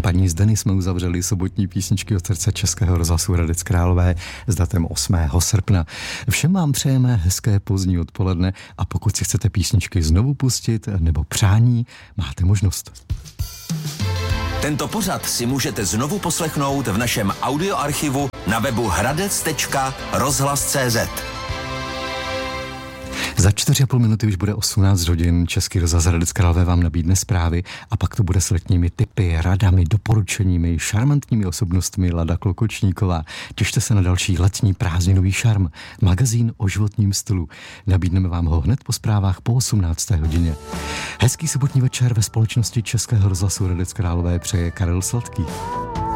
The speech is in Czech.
kampaní z Deny jsme uzavřeli sobotní písničky od srdce Českého rozhlasu Hradec Králové s datem 8. srpna. Všem vám přejeme hezké pozdní odpoledne a pokud si chcete písničky znovu pustit nebo přání, máte možnost. Tento pořad si můžete znovu poslechnout v našem audioarchivu na webu hradec.rozhlas.cz. Za 4,5 minuty už bude 18 hodin. Český rozhlas Hradec Králové vám nabídne zprávy a pak to bude s letními tipy, radami, doporučeními, šarmantními osobnostmi Lada Klokočníková. Těšte se na další letní prázdninový šarm. Magazín o životním stylu. Nabídneme vám ho hned po zprávách po 18. hodině. Hezký sobotní večer ve společnosti Českého rozhlasu Hradec Králové přeje Karel Sladký.